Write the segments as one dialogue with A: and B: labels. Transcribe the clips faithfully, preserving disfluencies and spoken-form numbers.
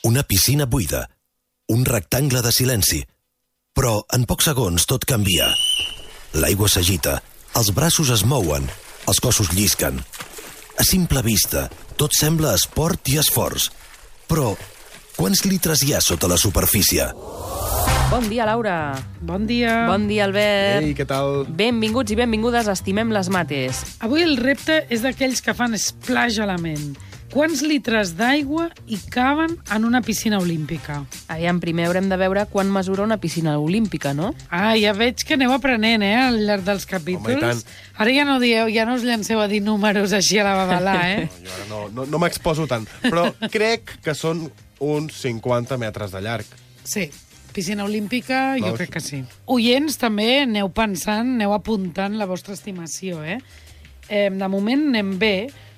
A: una piscina buida, un rectangle de silenci. Però en pocs segons tot canvia. L'aigua s'agita, els braços es mouen, els cossos llisquen. A simple vista, tot sembla esport i esforç. Però quants litres hi ha sota la superfície?
B: Bon dia, Laura.
C: Bon dia.
B: Bon dia, Albert.
D: Ei, què tal?
B: Benvinguts i benvingudes a Estimem les Mates.
C: Avui el repte és d'aquells que fan splash a la ment. Quants litres d'aigua hi caben en una piscina olímpica?
B: Aviam, primer haurem de veure quan mesura una piscina olímpica, no?
C: Ah, ja veig que aneu aprenent, eh, al llarg dels capítols.
D: Home, i tant.
C: Ara ja no dieu, ja no us llanceu a dir números així a la babalà, eh?
D: No, jo ara no, no, no m'exposo tant, però crec que són uns cinquanta metres de llarg.
C: Sí, piscina olímpica, jo
D: No,
C: crec que sí. Oients, també aneu pensant, aneu apuntant la vostra estimació, eh? eh de moment anem bé,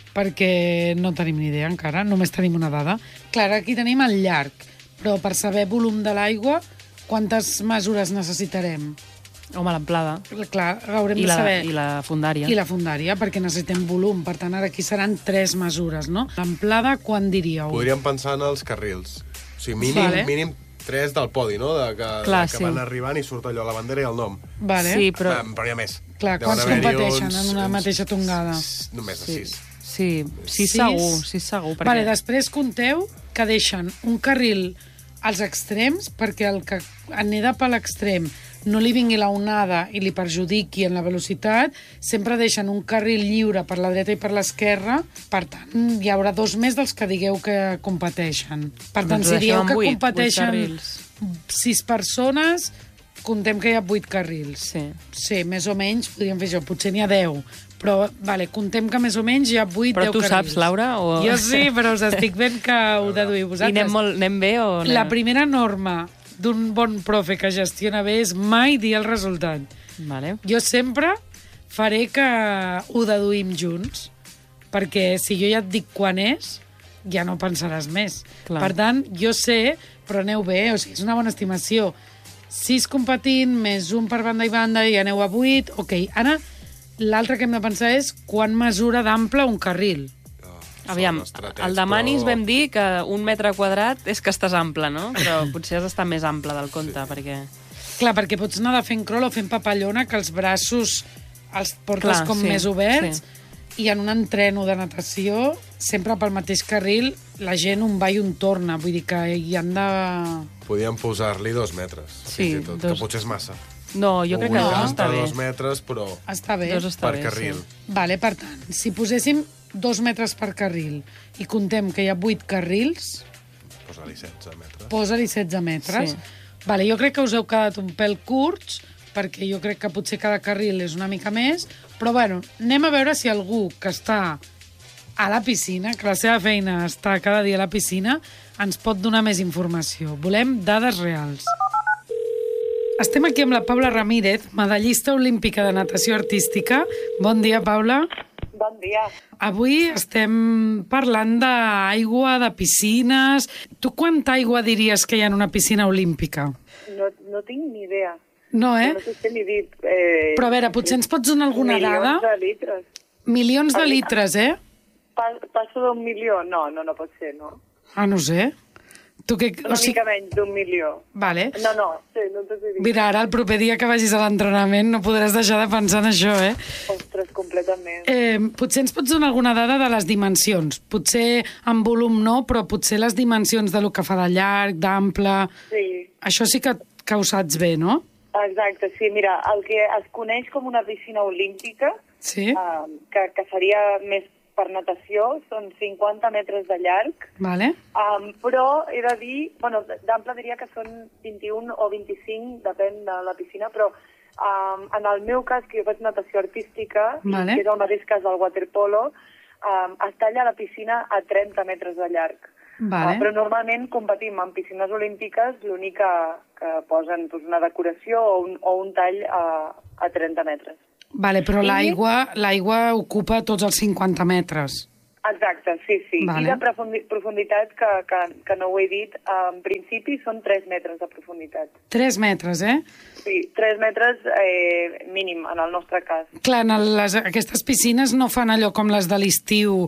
C: perquè no tenim ni idea encara, només tenim una dada. Clar, aquí tenim el llarg, però per saber volum de l'aigua, quantes mesures necessitarem?
B: Home, l'amplada.
C: Clar, haurem
B: I
C: de
B: la,
C: saber...
B: I la fundària.
C: I la fundària, perquè necessitem volum. Per tant, ara aquí seran tres mesures, no? L'amplada, quan diríeu?
D: Podríem pensar en els carrils. O sigui, mínim,
C: Vale.
D: mínim tres del podi, no? De que,
B: Clar,
D: de que
B: sí.
D: van arribant i surt allò, la bandera i el nom.
C: Vale.
B: Sí, però...
D: Però, però hi ha més.
C: Clar,
D: Deuen
C: quants
D: haver-hi
C: competeixen
D: uns-
C: en una
D: uns-
C: mateixa tongada?
D: s- Només de
B: Sí,
D: sis.
B: sí, sí
C: Sis?
B: segur, sí segur. Perquè...
C: Vale, després compteu que deixen un carril als extrems perquè el que aneda per l'extrem no li vingui la onada i li perjudiqui en la velocitat, sempre deixen un carril lliure per la dreta i per l'esquerra, per tant, hi haurà dos més dels que digueu que competeixen. Per tant,
B: Doncs ho
C: si dieu
B: deixem en
C: que
B: vuit, vuit
C: competeixen
B: carrils.
C: sis persones, comptem que hi ha vuit carrils.
B: Sí.
C: Sí, més o menys, podríem fer això, potser n'hi ha deu, però vale, comptem que més o menys hi ha vuit,
B: Però
C: deu
B: tu
C: carrils.
B: saps, Laura? O...
C: Jo sí, però us estic fent que ho deduïu
B: I
C: vosaltres.
B: anem, molt, anem bé o... anem-
C: La primera norma d'un bon profe que gestiona bé és mai dir el resultat.
B: Vale.
C: Jo sempre faré que ho deduïm junts, perquè si jo ja et dic quan és, ja no pensaràs més.
B: Clar.
C: Per tant, jo sé, però aneu bé, o sigui, és una bona estimació. Sis competint, més un per banda i banda, i aneu a vuit, ok. Ara, l'altre que hem de pensar és quan mesura d'ample un carril.
B: Aviam, al de Manis vam dir que un metre quadrat és que estàs ample, no? Però potser has d'estar més ample del compte, sí. perquè...
C: Clar, perquè pots anar de fent crawl o fent papallona, que els braços els portes
B: Clar,
C: com
B: sí,
C: més oberts,
B: sí.
C: i en un entreno de natació, sempre pel mateix carril, la gent un va i un torna. Vull dir que hi han de...
D: Podríem posar-li dos metres,
B: Sí,
D: fins i tot,
B: dos.
D: que potser és massa.
B: No, jo crec que
D: Un
B: dos
D: entre
B: està bé.
D: dos metres, però
C: Està bé.
B: Dos està
D: per
B: bé,
D: carril.
B: sí.
C: Vale, per tant, si poséssim dos metres per carril i contem que hi ha vuit carrils,
D: Posa-li setze metres.
C: posa-li setze metres.
B: Sí.
C: Vale, jo crec que us heu quedat un pèl curts, perquè jo crec que potser cada carril és una mica més, però bueno, anem a veure si algú que està a la piscina, que la seva feina està cada dia a la piscina, ens pot donar més informació. Volem dades reals. Estem aquí amb la Paula Ramírez, medallista olímpica de natació artística. Bon dia, Paula.
E: Bon dia.
C: Avui estem parlant d'aigua, de piscines. Tu quanta aigua diries que hi ha en una piscina olímpica?
E: No, no tinc ni idea.
C: No, eh?
E: No sé ni dir... Eh,
C: Però a veure, potser ens pots donar alguna
E: milions
C: dada?
E: de litres.
C: Milions de litres, eh?
E: Pa, passo d'un milió? No, no, no pot ser, no.
C: Ah, no sé. Tu què...
E: Una mica menys d'un milió.
C: Vale.
E: No, no, sí, no t'ho sé dir.
C: Mira, ara el proper dia que vagis a l'entrenament no podràs deixar de pensar en això, eh?
E: Ostres, completament.
C: eh? Potser ens pots donar alguna dada de les dimensions. Potser en volum no, però potser les dimensions de lo que fa de llarg, d'ample...
E: Sí,
C: Això sí que, que ho saps bé, no?
E: exacte, sí. Mira, el que es coneix com una piscina olímpica,
C: Sí?
E: eh, que, que seria més per natació, són cinquanta metres de llarg,
C: Vale.
E: Um, però he de dir, bueno, d'ample diria que són vint-i-un o vint-i-cinc, depèn de la piscina, però um, en el meu cas, que jo faig natació artística,
C: Vale.
E: que és el mateix cas del waterpolo, um, es talla la piscina a trenta metres de llarg.
C: Vale.
E: Uh, però normalment competim en piscines olímpiques, l'únic que, que posen doncs, una decoració o un, o un tall a, a trenta metres.
C: Vale, però
E: I-
C: l'aigua l'aigua ocupa tots els cinquanta metres.
E: Exacte, sí, sí.
C: Vale.
E: I de profundi profunditat, que, que, que no ho he dit, en principi són tres metres de profunditat.
C: tres metres, eh?
E: Sí, tres metres eh, mínim, en el nostre cas.
C: Clar, en les, aquestes piscines no fan allò com les de l'estiu,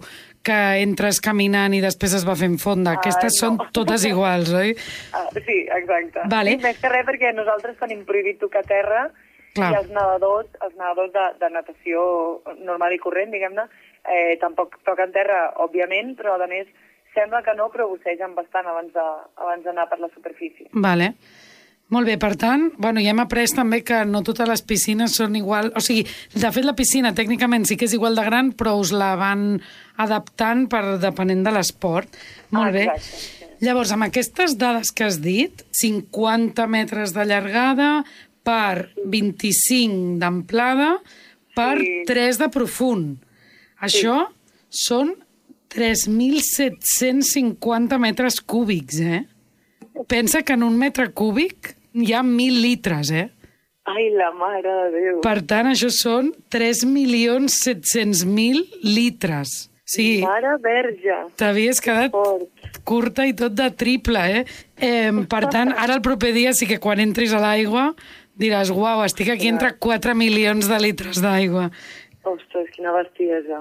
C: que entres caminant i després es va fent fonda. Aquestes
E: Ah, no.
C: són totes iguals, oi?
E: Ah, sí, exacte.
C: Vale.
E: Sí, més que res perquè nosaltres tenim prohibit tocar terra. Clar. I els nedadors, els nedadors de, de natació normal i corrent, diguem-ne, eh, tampoc toquen terra, òbviament, però a més sembla que no, però bussegen bastant abans de, abans d'anar per la superfície.
C: Vale. Molt bé, per tant, bueno, ja hem après també que no totes les piscines són igual... O sigui, de fet, la piscina tècnicament sí que és igual de gran, però us la van adaptant per depenent de l'esport. Molt bé.
E: Exacte, sí.
C: Llavors, amb aquestes dades que has dit, cinquanta metres de llargada per vint-i-cinc d'amplada per
E: Sí.
C: tres de profund. Això són tres mil set-cents cinquanta metres cúbics, eh? Pensa que en un metre cúbic hi ha mil litres, eh?
E: Ai, la mare de Déu.
C: Per tant, això són tres milions set-cents mil litres. Sí,
E: Mare verge.
C: t'havies quedat
E: Fort.
C: curta i tot de triple, eh? eh? Per tant, ara el proper dia sí que quan entris a l'aigua diràs, uau, estic aquí entre quatre milions de litres d'aigua.
E: Ostres, quina bestiesa.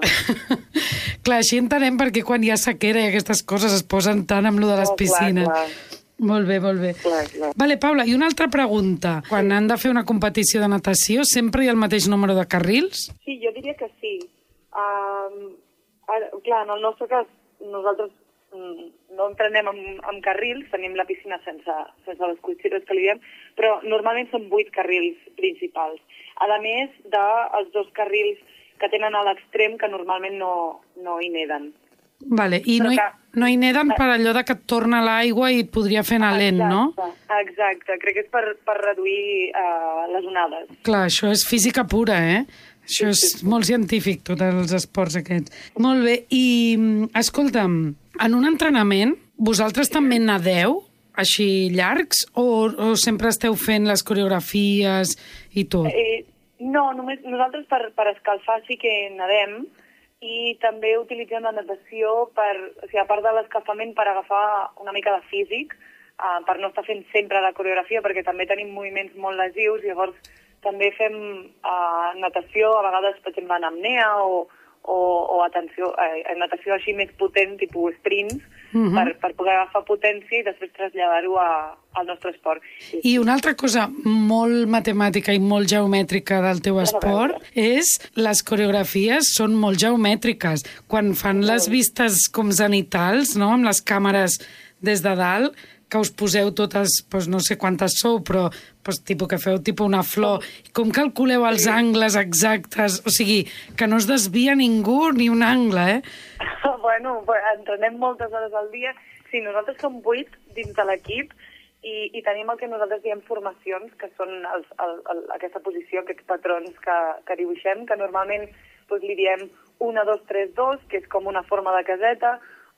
C: Clar, així entenem perquè quan hi ha sequera i aquestes coses es posen tant amb lo de les
E: Oh, clar,
C: piscines.
E: clar.
C: Molt bé, molt bé.
E: Clar, clar.
C: Vale, Paula, i una altra pregunta. Quan han de fer una competició de natació, sempre hi ha el mateix número de carrils?
E: Sí, jo diria que sí. Um, ara, clar, en el nostre cas, nosaltres mm, no entrenem amb, amb carrils, tenim la piscina sense, sense les cuixeres que li diem, però normalment són vuit carrils principals. A més dels dos carrils que tenen a l'extrem, que normalment no, no hi neden.
C: Vale, i
E: Però
C: no hi,
E: que-
C: no hi neden per allò de que et torna l'aigua i et podria fer anar lent, no?
E: Exacte, exacte. Crec que és per, per reduir uh, les onades.
C: Clar, això és física pura, eh? Això és molt científic, tots els esports aquests. Molt bé, i mm, escolta'm, en un entrenament, vosaltres també nadeu, així llargs, o, o sempre esteu fent les coreografies i tot?
E: Eh, no, només nosaltres per, per escalfar sí que nedem, i també utilitzem la natació per, o sigui, a part de l'escalfament, per agafar una mica de físic, uh, per no estar fent sempre la coreografia, perquè també tenim moviments molt lesius, llavors també fem uh, natació, a vegades, per exemple, en apnea o, o, o atenció, eh, natació així més potent, tipus sprints, uh-huh. per, per poder agafar potència i després traslladar-ho a, al nostre esport.
C: I una altra cosa molt matemàtica i molt geomètrica del teu esport és les coreografies són molt geomètriques. Quan fan les vistes com zenitals, no?, amb les càmeres des de dalt, que us poseu totes, doncs no sé quantes sou, però doncs, tipus que feu tipus una flor. Com calculeu els angles exactes? O sigui, que no es desvia ningú ni un angle, eh?
E: Bueno, entrenem moltes hores al dia. Sí, nosaltres som vuit dins de l'equip i, i tenim el que nosaltres diem formacions, que són els, el, el, aquesta posició, aquests patrons que, que dibuixem, que normalment doncs, li diem un, dos, tres, dos, que és com una forma de caseta,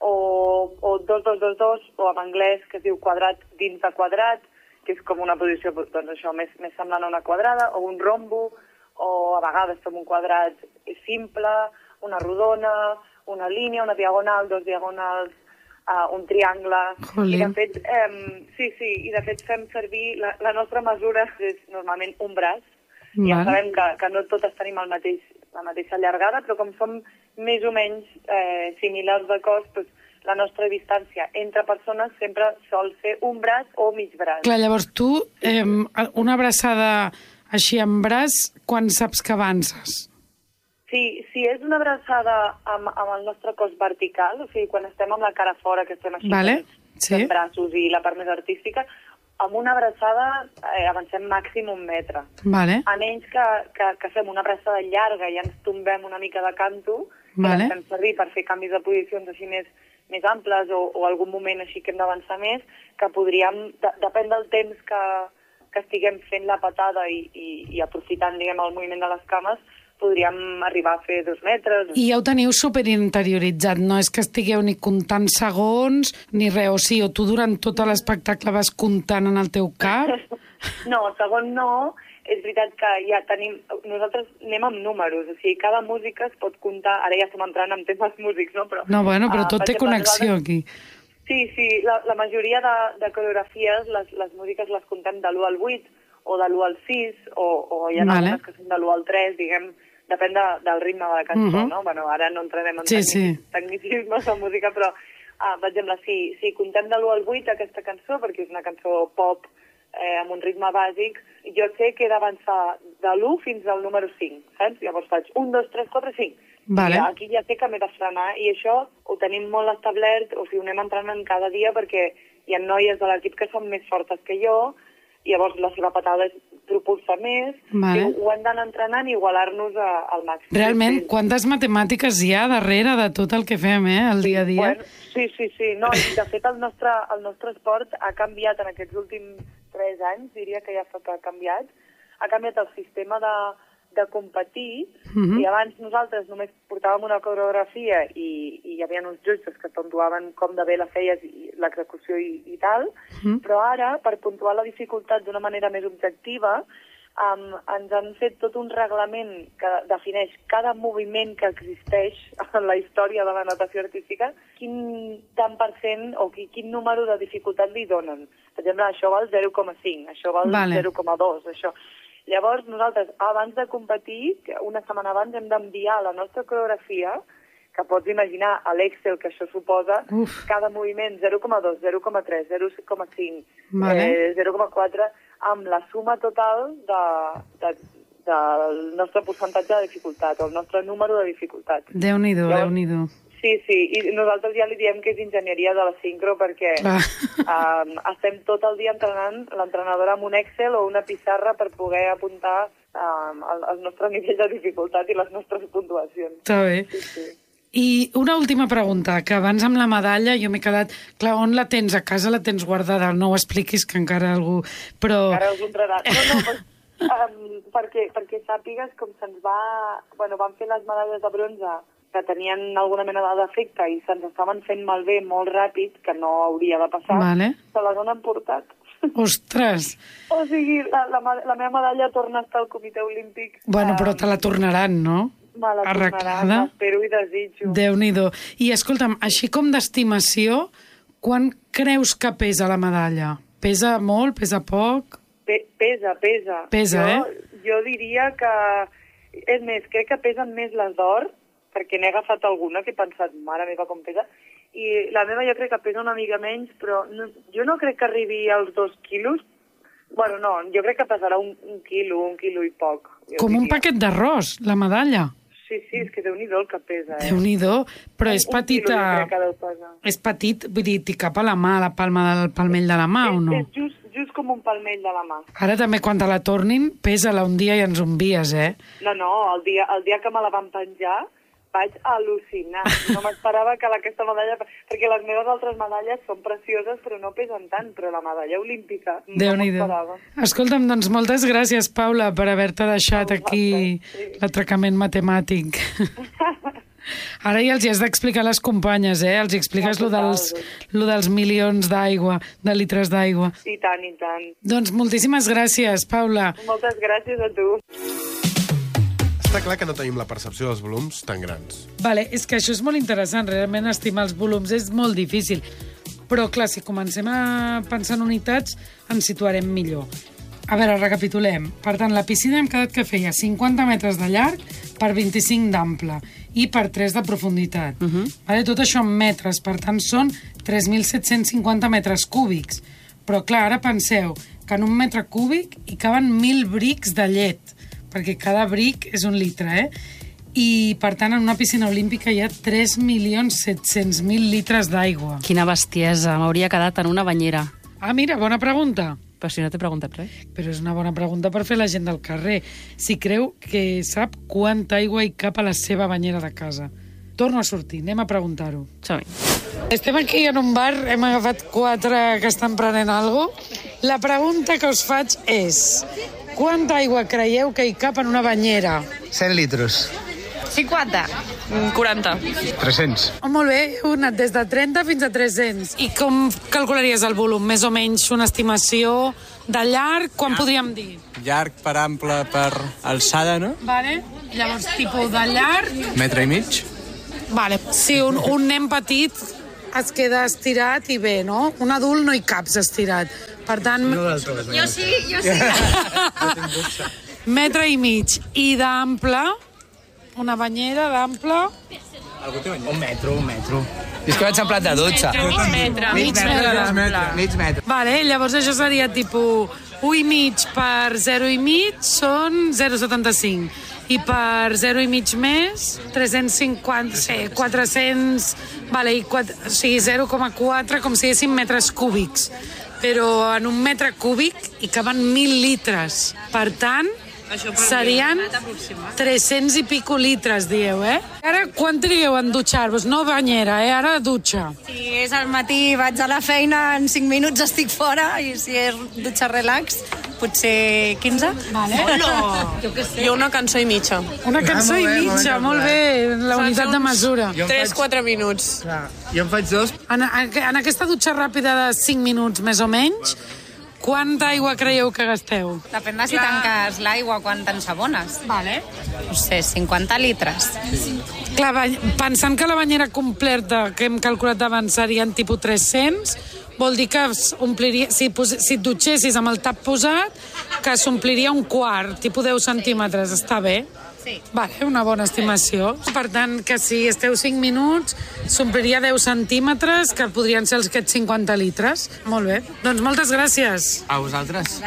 E: o, o dos, dos, dos, dos, o en anglès que es diu quadrat dins de quadrat, que és com una posició doncs això, més, més semblant a una quadrada, o un rombo, o a vegades fem un quadrat simple, una rodona, una línia, una diagonal, dos diagonals, uh, un triangle.
C: Jolín.
E: I de fet, eh, sí, sí, i de fet fem servir, la, la nostra mesura és normalment un braç.
C: Val.
E: Ja sabem que, que no totes tenim el mateix, la mateixa llargada, però com som més o menys eh, similars de cos, doncs, la nostra distància entre persones sempre sol ser un braç o mig braç.
C: Clar, llavors tu, eh, una abraçada així amb braç, quan saps que avances?
E: Sí, si és una abraçada amb, amb el nostre cos vertical, o sigui, quan estem amb la cara fora, que estem així
C: Vale,
E: amb
C: sí.
E: els braços i la part més artística, amb una abraçada eh, avancem màxim un metre.
C: Vale.
E: A menys que, que, que fem una abraçada llarga i ens tombem una mica de canto, que
C: Vale.
E: la fem servir per fer canvis de posicions així més, més amples o, o algun moment així que hem d'avançar més, que podríem, de, depèn del temps que, que estiguem fent la patada i, i, i aprofitant, diguem, el moviment de les cames, podríem arribar a fer dos metres.
C: I ja ho teniu superinterioritzat, no és que estigueu ni comptant segons ni res, o sí, o tu durant tot l'espectacle vas comptant en el teu cap?
E: No, segon no, és veritat que ja tenim... Nosaltres anem amb números, o sigui, cada música es pot comptar... Ara ja estem entrant en temes músics, no? Però,
C: No, bueno, però
E: uh,
C: tot té connexió aquí.
E: Sí, sí, la, la majoria de, de coreografies, les, les músiques les contem de l'u al vuit, o de l'u al sis, o, o hi ha
C: Vale.
E: algunes que són de l'u al tres, diguem, depèn de, del ritme de la cançó,
C: Mhm.
E: no? Bueno, ara no entrarem en
C: Sí,
E: tecnic,
C: sí.
E: tecnicismes de música, però, ah, per exemple, si, si contem de l'u al vuit aquesta cançó, perquè és una cançó pop eh, amb un ritme bàsic, jo sé que he d'avançar de l'u fins al número cinc, saps? Llavors faig un, dos, tres, quatre, cinc.
C: Vale.
E: I aquí ja sé que m'he de frenar, i això ho tenim molt establert, o sigui, ho anem entrenant cada dia, perquè hi ha noies de l'equip que són més fortes que jo, i llavors la seva patada és propulsa més,
C: Vale.
E: i ho hem d'anar entrenant i igualar-nos a, al màxim.
C: Realment,
E: Sí, sí.
C: quantes matemàtiques hi ha darrere de tot el que fem, eh, el dia a dia?
E: Bueno, sí, sí, sí. No, i de fet el nostre, el nostre esport ha canviat en aquests últims tres anys, diria que ja fa que ha canviat. Ha canviat el sistema de, de competir,
C: Mhm.
E: i abans nosaltres només portàvem una coreografia i, i hi havia uns jutges que puntuaven com de bé la feies i l'execució i, i tal,
C: Mhm.
E: però ara, per puntuar la dificultat d'una manera més objectiva, um, ens han fet tot un reglament que defineix cada moviment que existeix en la història de la natació artística, quin tant per cent o qui, quin número de dificultat li donen. Per exemple, això val zero coma cinc, això val
C: Vale.
E: zero coma dos, això... Llavors, nosaltres, abans de competir, que una setmana abans, hem d'enviar la nostra coreografia, que pots imaginar a l'Excel que això suposa,
C: Uf.
E: cada moviment zero coma dos, zero coma tres, zero coma cinc,
C: Vale.
E: eh, zero coma quatre, amb la suma total de, de, del nostre percentatge de dificultat, o el nostre número de dificultat.
C: Déu-n'hi-do,
E: Llavors-
C: Déu-n'hi-do.
E: Sí, sí, i nosaltres ja li diem que és enginyeria de la sincro perquè
C: Clar.
E: um, estem tot el dia entrenant l'entrenadora amb un Excel o una pissarra per poder apuntar um, el, el nostre nivell de dificultat i les nostres puntuacions.
C: Està bé.
E: Sí, sí.
C: I una última pregunta, que abans amb la medalla jo m'he quedat... Clar, on la tens? A casa la tens guardada? No ho expliquis, que encara algú... Però...
E: Ara us entrarà. No, no, pues, um, perquè, perquè sàpigues com se'ns va... Bueno, van fer les medalles de bronze que tenien alguna mena de defecte i se'ns estaven fent malbé molt ràpid, que no hauria de passar,
C: Vale.
E: se les han emportat.
C: Ostres!
E: O sigui, la, la, la meva medalla torna a estar al Comitè Olímpic.
C: Bueno, però
E: Um,
C: te la tornaran, no?
E: Me la
C: Arreglada.
E: tornaran, espero i desitjo.
C: Déu-n'hi-do. I escolta'm, així com d'estimació, quan creus que pesa la medalla? Pesa molt? Pesa poc?
E: Pe pesa, pesa.
C: Pesa,
E: jo,
C: eh?
E: Jo diria que... És més, crec que pesen més les d'or, perquè n'he agafat alguna que he pensat, mare meva, com pesa, i la meva jo crec que pesa una mica menys, però no, jo no crec que arribi als dos quilos. Bueno, no, jo crec que pesarà un, un quilo, un quilo i poc. jo
C: Com un
E: diria.
C: paquet d'arròs, la medalla.
E: Sí, sí, és que Déu-n'hi-do el que pesa, eh?
C: Déu-n'hi-do, però és
E: Un- un quilo
C: petita...
E: jo crec que deu pesar.
C: És petit, vull dir, t'hi cap a la mà, a la palma del palmell de la mà, o
E: és,
C: no?
E: és just, just com un palmell de la mà.
C: Ara també, quan te la tornin, pesa-la un dia i ens ho envies, eh?
E: No, no, el dia, el dia que me la van penjar vaig al·lucinar. No m'esperava que aquesta medalla... Perquè les meves altres medalles són precioses, però no pesen tant. Però la medalla olímpica no
C: Déu-n'hi-do.
E: m'esperava.
C: Escolta'm, doncs moltes gràcies, Paula, per haver-te deixat
E: A
C: aquí
E: vosaltres, sí.
C: l'atracament matemàtic. Ara ja els hi has d'explicar a les companyes, eh? Els hi expliques
E: Ja,
C: lo dels,
E: total.
C: lo dels milions d'aigua, de litres d'aigua.
E: I tant, i tant.
C: Doncs moltíssimes gràcies, Paula.
E: Moltes gràcies a tu.
D: Està clar que no tenim la percepció dels volums tan grans.
C: Vale, és que això és molt interessant, realment estimar els volums és molt difícil. Però, clar, si comencem a pensar en unitats, ens situarem millor. A veure, recapitulem. Per tant, la piscina hem quedat que feia cinquanta metres de llarg per vint-i-cinc d'ample i per tres de profunditat. Uh -huh. vale? Tot això en metres, per tant, són tres mil set-cents cinquanta metres cúbics. Però, clar, ara penseu que en un metre cúbic hi caben mil brics de llet, perquè cada bric és un litre, eh? I, per tant, en una piscina olímpica hi ha tres milions set-cents mil litres d'aigua.
B: Quina bestiesa, m'hauria quedat en una banyera.
C: Ah, mira, bona pregunta.
B: Però si no t'he preguntat res.
C: Però és una bona pregunta per fer la gent del carrer. Si creu que sap quanta aigua hi cap a la seva banyera de casa. Torno a sortir, anem a preguntar-ho.
B: Som-hi.
C: Estem aquí en un bar, hem agafat quatre que estan prenent alguna cosa. La pregunta que us faig és: quanta aigua creieu que hi cap en una banyera?
F: cent litres.
B: cinquanta. quaranta.
F: tres-cents.
C: Oh, molt bé, heu anat des de trenta fins a tres-cents. I com calcularies el volum? Més o menys una estimació de llarg? Quan podríem dir?
F: Llarg per ample per alçada, no?
C: Vale. Llavors, tipus de llarg...
F: Metre i mig.
C: Vale. Si un, un nen petit es queda estirat i bé, no? Un adult no hi caps estirat. Per tant...
F: No del tot.
B: Jo sí, jo sí.
C: metre i mig. I d'ample, una banyera d'ample...
F: Un metro, un metro. És que vaig en plat de dutxa.
B: Mig metre.
C: Mig metre d'ample.
F: Mig metre.
C: Vale, llavors això seria tipus u i mig per zero i mig són zero coma setanta-cinc. I per zero i mig més, tres-cents cinquanta, sí, quatre-cents, vale, i quatre, o sigui, zero coma quatre, com si diguéssim metres cúbics. Però en un metre cúbic hi caben mil litres. Per tant, serien tres-cents i pico litres, dieu, eh? Ara, quan trigueu en dutxar-vos? No banyera, eh? Ara dutxa.
G: Si és al matí, vaig a la feina, en cinc minuts estic fora, i si és dutxa relax, potser quinze.
C: Vale.
H: Jo una cançó i mitja.
C: Una cançó i mitja, molt bé, la unitat de mesura.
H: tres quatre minuts.
F: Clar, jo en faig dos.
C: En, en aquesta dutxa ràpida de cinc minuts, més o menys, quanta aigua creieu que gasteu?
G: Depèn de si tanques l'aigua quan t'ensabones.
C: Vale.
G: No sé, cinquanta litres.
C: Clar, pensant que la banyera completa que hem calculat abans serien tipus tres-cents, vol dir que ompliria, si, si et dutxessis amb el tap posat, que s'ompliria un quart, tipus deu centímetres, està bé?
G: Sí.
C: Vale, una bona estimació. Per tant, que si esteu cinc minuts, s'ompliria deu centímetres, que podrien ser els aquests cinquanta litres. Molt bé. Doncs moltes gràcies.
F: A vosaltres.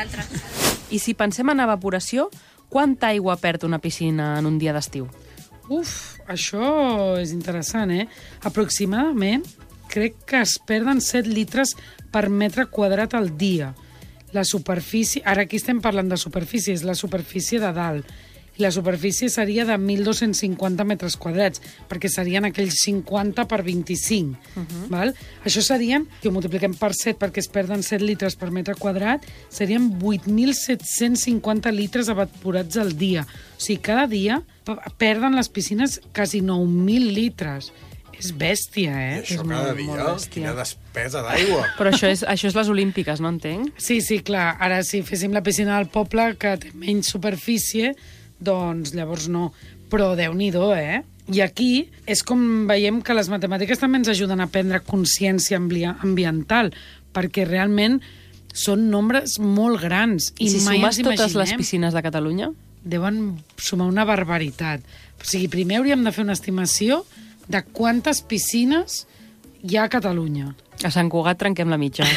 B: I si pensem en evaporació, quanta aigua perd una piscina en un dia d'estiu?
C: Uf, això és interessant, eh? Aproximadament, crec que es perden set litres per metre quadrat al dia. La superfície... Ara aquí estem parlant de superfície, és la superfície de dalt. I la superfície seria de mil dos-cents cinquanta metres quadrats, perquè serien aquells cinquanta per vint-i-cinc. Uh-huh. Val? Això serien, si ho multipliquem per set perquè es perden set litres per metre quadrat, serien vuit mil set-cents cinquanta litres evaporats al dia. O sigui, cada dia perden les piscines quasi nou mil litres. És bèstia, eh?
D: I això
C: és
D: cada
C: molt,
D: dia?
C: molt bèstia.
D: Quina despesa d'aigua.
B: Però això és, això és les olímpiques, no entenc?
C: Sí, sí, clar. Ara, si féssim la piscina del poble, que té menys superfície, doncs llavors no. Però Déu-n'hi-do, eh? I aquí és com veiem que les matemàtiques també ens ajuden a prendre consciència ambiental, perquè realment són nombres molt grans.
B: I, I si
C: mai
B: sumes totes
C: imaginem,
B: les piscines de Catalunya?
C: Deuen sumar una barbaritat. O sigui, primer hauríem de fer una estimació de quantes piscines hi ha a Catalunya.
B: A Sant Cugat trenquem la mitja.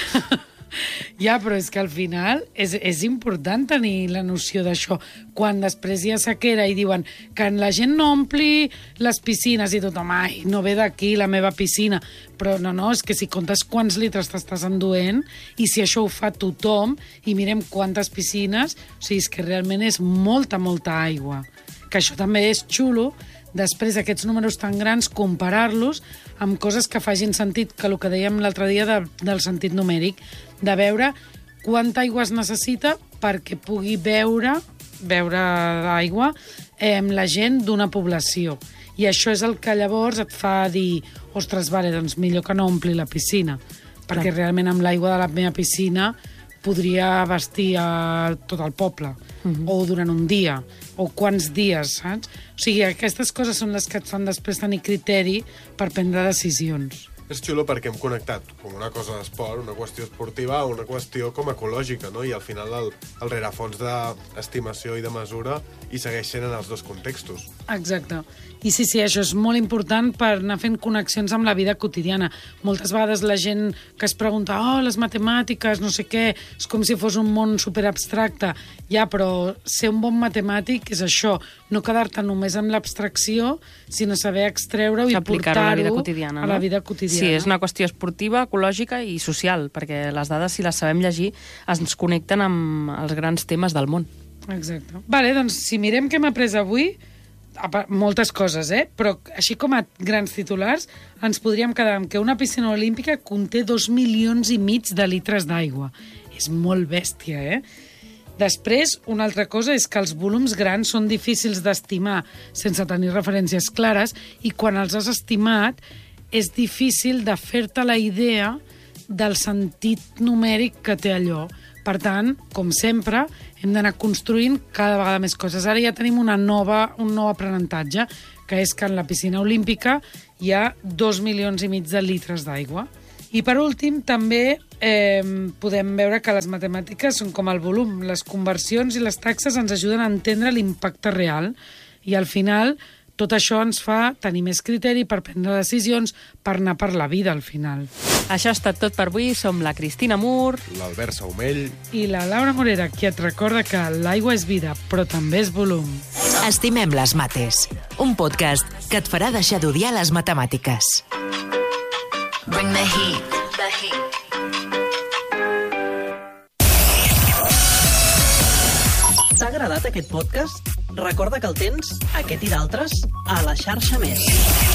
C: Ja, però és que al final és, és important tenir la noció d'això. Quan després hi ha sequera i diuen que la gent no ompli les piscines i tothom, ai, no ve d'aquí la meva piscina. Però no, no, és que si comptes quants litres t'estàs enduent i si això ho fa tothom i mirem quantes piscines, o sigui, és que realment és molta, molta aigua. Que això també és xulo, després aquests números tan grans, comparar-los amb coses que facin sentit, que el que dèiem l'altre dia de, del sentit numèric, de veure quanta aigua es necessita perquè pugui beure, beure d'aigua eh, la gent d'una població. I això és el que llavors et fa dir, ostres, vale, doncs millor que no ompli la piscina, perquè Clar. realment amb l'aigua de la meva piscina podria vestir a tot el poble, uh-huh. o durant un dia, o quants dies, saps? O sigui, aquestes coses són les que et fan després tenir criteri per prendre decisions.
D: És xulo perquè hem connectat com una cosa d'esport, una qüestió esportiva, a una qüestió com ecològica, no? I al final el, el rerefons d'estimació i de mesura hi segueix sent en els dos contextos.
C: Exacte. I sí, sí, això és molt important per anar fent connexions amb la vida quotidiana. Moltes vegades la gent que es pregunta, oh, les matemàtiques, no sé què, és com si fos un món superabstracte. Ja, però ser un bon matemàtic és això, no quedar-te només amb l'abstracció, sinó saber extreure-ho i portar-ho
B: a la vida quotidiana.
C: A la vida quotidiana.
B: Sí, és una qüestió esportiva, ecològica i social, perquè les dades, si les sabem llegir, ens connecten amb els grans temes del món.
C: Exacte. Vale, doncs, si mirem què hem après avui, moltes coses, eh? Però així com a grans titulars ens podríem quedar amb que una piscina olímpica conté dos milions i mig de litres d'aigua. És molt bèstia, eh? Després, una altra cosa és que els volums grans són difícils d'estimar sense tenir referències clares i quan els has estimat és difícil de fer-te la idea del sentit numèric que té allò. Per tant, com sempre, hem d'anar construint cada vegada més coses. Ara ja tenim una nova, un nou aprenentatge, que és que en la piscina olímpica hi ha dos milions i mig de litres d'aigua. I per últim, també eh, podem veure que les matemàtiques són com el volum. Les conversions i les taxes ens ajuden a entendre l'impacte real i al final tot això ens fa tenir més criteri per prendre decisions, per anar per la vida al final.
B: Això ha estat tot per avui. Som la Cristina Mur,
D: l'Albert Saumell
C: i la Laura Morera, qui et recorda que l'aigua és vida, però també és volum.
I: Estimem les mates, un podcast que et farà deixar d'odiar les matemàtiques. Bring the heat, the heat.
J: T'ha agradat aquest podcast? Recorda que el tens, aquest i d'altres, a la xarxa Més.